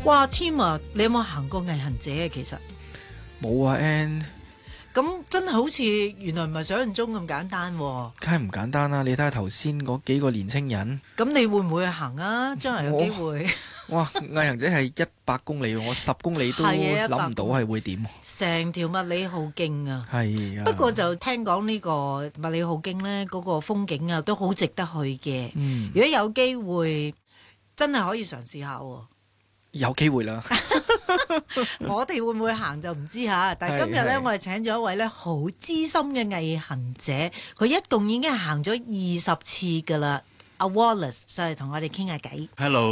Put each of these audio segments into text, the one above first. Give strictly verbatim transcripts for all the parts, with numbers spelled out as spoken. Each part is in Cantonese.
哇 ，Tim 啊，你有冇行過毅行者啊？其實冇啊 Ann， 咁真係好似原來唔係想象中咁簡單喎。 梗係唔簡單啦！你睇下頭先嗰幾個年青人， 咁你會唔會去行啊？將來有機會。 哇！毅行者係一百公里，我十公里都係啊諗唔到係會點。 成條麥理浩徑啊！ 係啊。 不過就聽講呢個麥理浩徑呢，嗰個風景啊都好值得去嘅。 嗯， 如果有機會，真係可以嘗試下喎。 有機會啦。 我哋會唔會行就唔知嚇，但係今日呢， 係係我哋請咗一位呢好資深嘅毅行者，佢一共已經行咗二十次㗎啦。阿 Wallace 上嚟同我哋傾下偈。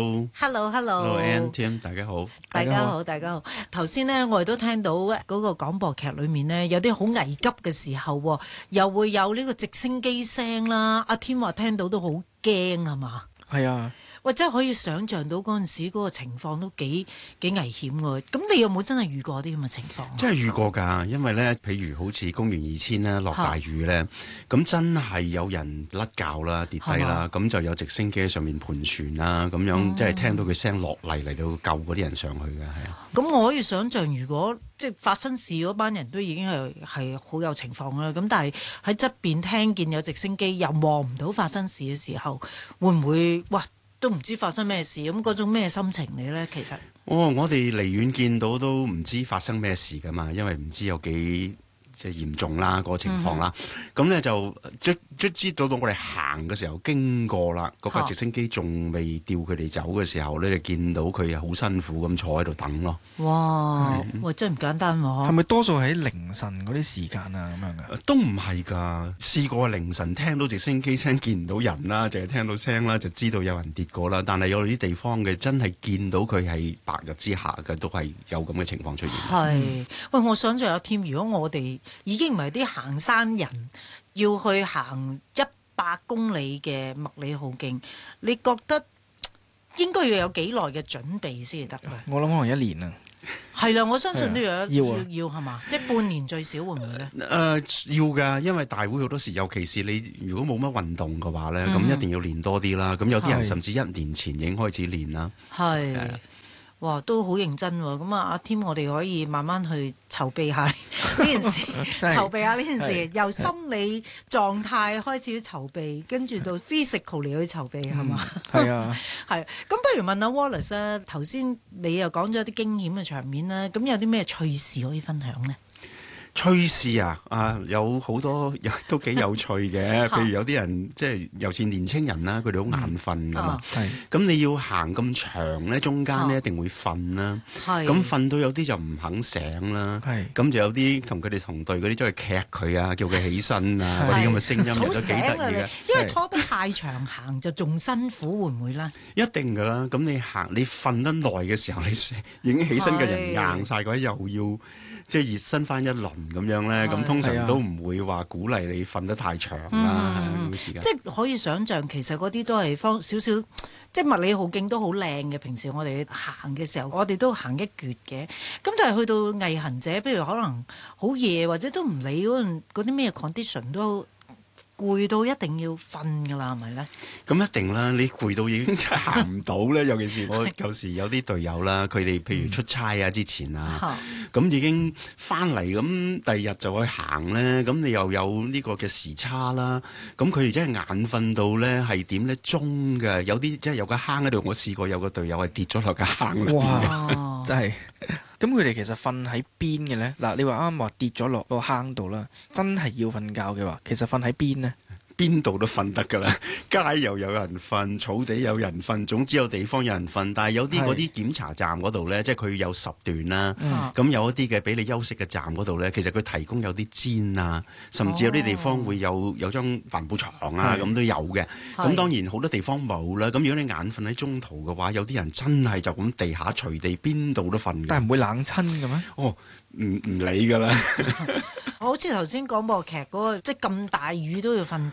Hello，Hello，Hello，Ann，Tim，大家好。 大家好，大家好。頭先呢，我哋都聽到嗰個廣播劇裏面呢，有啲好危急嘅時候，又會有呢個直升機聲啦。阿 Tim 話聽到都好驚係嘛？ 係啊。 喂，真係可以想像到嗰陣時嗰個情況都幾幾危險喎。咁你有冇真係遇過啲咁嘅情況？ 真係遇過㗎，因為咧，譬如好似公元二千啦，落大雨咧，咁真係有人甩臼啦、跌低啦，咁就有直升機喺上面盤旋啦，咁樣、哦、即係聽到佢聲落嚟嚟到救嗰啲人上去嘅，係啊。 咁我可以想像，如果即係發生事嗰班人都已經係係好有情況啦，咁但係喺側邊聽見有直升機又望唔到發生事嘅時候，會唔會哇？都唔知發生咩事，咁嗰種咩心情嚟呢？其實， 哦，我哋離遠見到都唔知發生咩事噶嘛，因為唔知有幾即係嚴重啦，嗰個情況啦。咁咧、嗯、就卒卒知道到我哋行嘅時候經過啦，嗰、嗰個直升機仲未吊佢哋走嘅時候咧，就見到佢好辛苦咁坐喺度等咯。 哇！喂，真係唔簡單喎。 係咪多數喺凌晨嗰啲時間啊咁樣㗎？ 都唔係㗎，試過凌晨聽到直升機聲見唔到人啦，淨係聽到聲啦，就知道有人跌過啦。但係有啲地方嘅真係見到佢係白日之下嘅，都係有咁嘅情況出現。 係，嗯、喂，我想象有添，如果我哋已經唔係啲行山人，要去行一百公里嘅麥理浩徑，你覺得應該要有幾耐嘅準備先得咧？ 我諗可能一年啊。 係啦，我相信都有要要啊要係嘛，即係半年最少會唔會咧？ 誒、呃、要㗎，因為大會好多時，尤其是你如果冇乜運動嘅話咧，咁、嗯、一定要練多啲啦。咁有啲人甚至一年前已經開始練啦。 係。哇，都好認真喎！咁啊，阿 Tim，我哋可以慢慢去籌備下呢件事，籌備下呢件事，由心理狀態開始籌備，跟住到 physical 嚟去籌備，係嘛？ 係啊， 係。咁不如問下 Wallace 啊，頭先你又講咗一啲驚險嘅場面啦，咁有啲咩趣事可以分享呢？ 趣事啊，啊有好多都幾有趣嘅，譬如有啲人即係尤其年青人啦，佢哋好眼瞓噶嘛，咁、嗯、你要行咁長咧，中間咧一定會瞓啦，咁瞓到有啲就唔肯醒啦，咁就有啲同佢哋同隊嗰啲走去踢佢啊，叫佢起身啊，嗰啲咁嘅聲音都幾得意嘅， 因為拖得太長行就仲辛苦，會唔會咧？ 一定噶啦，咁你行你瞓得耐嘅時候，你已經起身嘅人硬晒，嗰啲又要即係熱身翻一輪。咁樣咧，咁通常都唔會話鼓勵你瞓得太長啦，呢個時間。 即係可以想像，其實嗰啲都係方少少，即係麥理浩徑都好靚嘅。平時我哋行嘅時候，我哋都行一橛嘅。咁但係去到毅行者，譬如可能好夜或者都唔理嗰啲咩 condition 都。攰到一定要瞓㗎啦，係咪咧？ 咁一定啦，你攰到已經行唔到咧。尤其是我有時有啲隊友啦，佢哋譬如出差啊之前啊，咁、嗯、已經翻嚟，咁第二日就去行咧。咁你又有呢個嘅時差啦，咁佢哋真係眼瞓到咧係點咧？鐘嘅有啲即係有個坑喺度，我試過有個隊友係跌咗落個坑裏邊嘅，真係。 咁佢哋其實瞓喺邊嘅咧？嗱，你話啱啱話跌咗落個坑度啦，真係要瞓覺嘅話，其實瞓喺邊呢？ 邊度都瞓得㗎啦，街又有人瞓，草地有人瞓，總之有地方有人瞓。但係有啲嗰啲檢查站嗰度咧，即係佢有十段啦，咁、嗯、有一啲嘅俾你休息嘅站嗰度咧，其實佢提供有啲氈啊，甚至有啲地方會有有張帆布床啊，咁都有嘅。咁當然好多地方冇啦。咁如果你眼瞓喺中途嘅話，有啲人真係就咁地下隨地邊度都瞓。 但係唔會冷親嘅咩？ 哦，唔唔理㗎啦。 好似頭先廣播劇嗰個，即係咁大雨都要瞓着。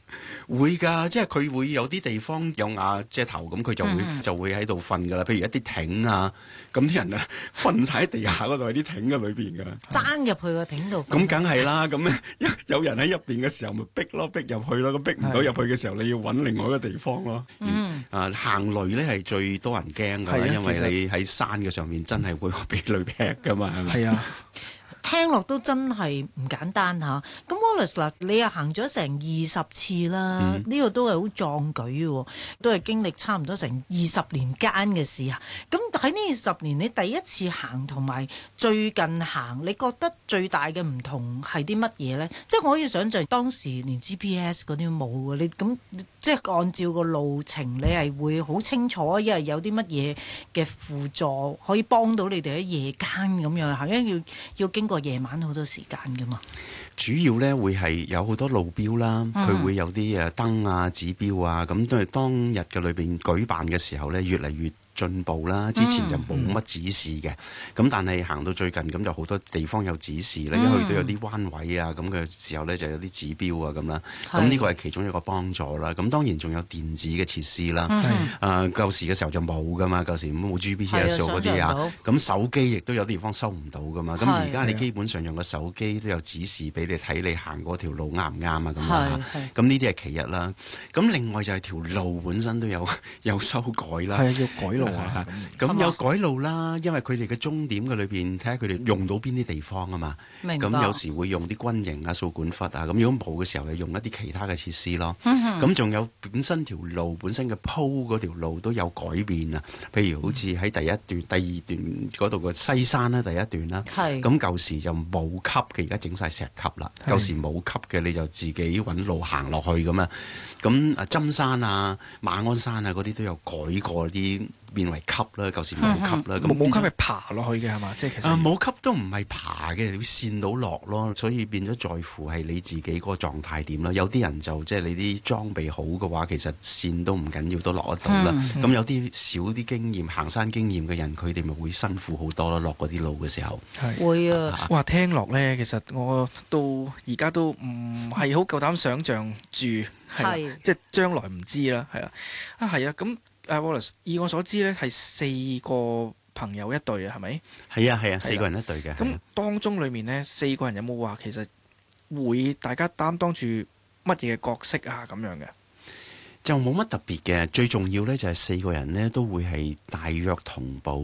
會㗎，即係佢會有啲地方有瓦遮頭，咁佢就會、 嗯、 就會喺度瞓㗎啦。譬如一啲艇啊，咁啲人啊瞓晒喺地下嗰度，喺啲艇嘅裏邊㗎。 爭入去個艇度瞓。 咁梗係啦，咁有有人喺入邊嘅時候，咪逼咯，逼入去咯。咁逼唔到入去嘅時候，你要揾另外一個地方咯。 嗯， 啊，行雷咧係最多人驚㗎啦，因為你喺山嘅上面真係會俾雷劈㗎嘛，係咪？ 係啊。 聽落都真係唔簡單嚇。咁 Wallace 嗱，你又行咗成二十次啦，呢、嗯、個都係好壯舉喎，都係經歷差唔多成二十年間嘅事啊。咁喺呢二十年，你第一次行同埋最近行，你覺得最大嘅唔同係啲乜嘢呢？即係我可以想象當時連 G P S 嗰啲冇嘅，你咁即係按照個路程，你係會好清楚，因為有啲乜嘢嘅輔助可以幫到你哋喺夜間咁樣行，因為要要經過夜晚好多時間噶嘛。 主要咧會係有好多路標啦，佢、嗯、會有啲誒燈啊、指標啊，咁都係當日嘅裏邊舉辦嘅時候咧，越嚟越進步啦，之前就冇乜指示嘅，咁、嗯、但係行到最近咁就好多地方有指示咧，一、嗯、去到有啲彎位啊咁嘅時候咧就有啲指標啊咁啦，咁呢個係其中一個幫助啦。咁當然仲有電子嘅設施啦，誒舊時嘅時候就冇噶嘛，舊時冇 G P S 嗰啲啊，咁手機亦都有啲地方收唔到噶嘛，咁而家你基本上用個手機都有指示俾你睇你行嗰條路啱唔啱啊咁啊，咁呢啲係其一啦。咁另外就係條路本身都有有修改啦， 係要改路。 咁、啊、有改路啦，因為佢哋嘅終點嘅裏邊，睇下佢哋用到邊啲地方啊嘛。咁有時會用啲軍營啊、掃管笏啊。咁如果冇嘅時候，就用一啲其他嘅設施咯。咁、嗯、仲有本身條路本身嘅鋪嗰條路都有改變啊。譬如好似喺第一段、第二段嗰度嘅西山啦，第一段啦。咁舊時就冇級嘅，而家整晒石級啦。舊時冇級嘅，你就自己揾路行落去咁啊。咁啊，針山啊、馬鞍山啊嗰啲都有改過啲。變為級啦，舊時冇級啦，咁冇級係爬落去嘅係嘛？即係其實啊冇級都唔係爬嘅，你會跣到落咯，所以變咗在乎係你自己嗰個狀態點啦。有啲人就即係、就是、你啲裝備好嘅話，其實跣都唔緊要，都落得到啦。咁、嗯、有啲少啲經驗行山經驗嘅人，佢哋咪會辛苦好多咯，落嗰啲路嘅時候。 係會啊！ 哇，聽落咧，其實我到而家都唔係好夠膽想像住，係即係將來唔知啦，係啦啊，係啊咁。Uh, Wallace，以我所知咧，係四個朋友一隊啊，係咪？ 係啊，係啊，四個人一隊嘅。咁當中裏面呢，四個人有冇話其實會大家擔當住乜嘢嘅角色啊？咁樣嘅就冇乜特別嘅，最重要咧就係四個人呢都會係大約同步。